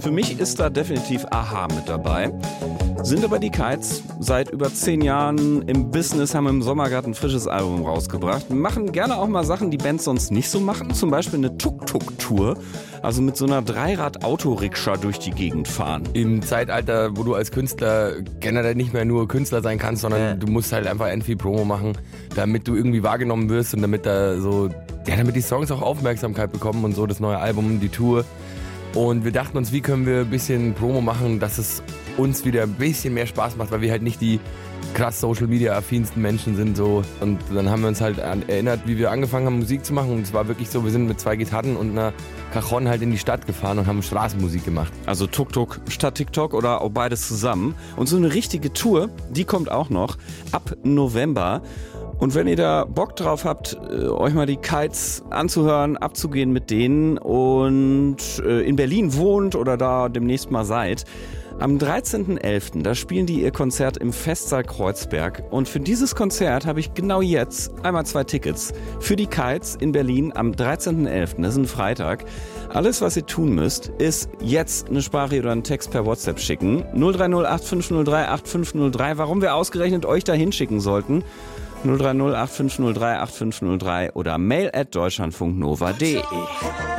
Für mich ist da definitiv Aha mit dabei. Sind aber die Kites seit über 10 Jahren im Business, haben im Sommergarten ein frisches Album rausgebracht. Machen gerne auch mal Sachen, die Bands sonst nicht so machen. Zum Beispiel eine Tuk-Tuk-Tour. Also mit so einer Dreirad-Autorikscha durch die Gegend fahren. Im Zeitalter, wo du als Künstler generell nicht mehr nur Künstler sein kannst, sondern du musst halt einfach viel Promo machen, damit du irgendwie wahrgenommen wirst und damit damit die Songs auch Aufmerksamkeit bekommen und so, das neue Album, die Tour. Und wir dachten uns, wie können wir ein bisschen Promo machen, dass es uns wieder ein bisschen mehr Spaß macht, weil wir halt nicht die krass Social-Media-affinsten Menschen sind. So. Und dann haben wir uns halt erinnert, wie wir angefangen haben, Musik zu machen. Und es war wirklich so, wir sind mit 2 Gitarren und einer Cajon halt in die Stadt gefahren und haben Straßenmusik gemacht. Also Tuk-Tuk statt TikTok oder auch beides zusammen. Und so eine richtige Tour, die kommt auch noch ab November. Und wenn ihr da Bock drauf habt, euch mal die Kites anzuhören, abzugehen mit denen und in Berlin wohnt oder da demnächst mal seid, am 13.11., da spielen die ihr Konzert im Festsaal Kreuzberg. Und für dieses Konzert habe ich genau jetzt einmal 2 Tickets für die Kites in Berlin am 13.11., das ist ein Freitag. Alles, was ihr tun müsst, ist jetzt eine Sprache oder einen Text per WhatsApp schicken. 030 8503 8503, warum wir ausgerechnet euch da hinschicken sollten. 030 8503 8503 oder mail@deutschlandfunknova.de.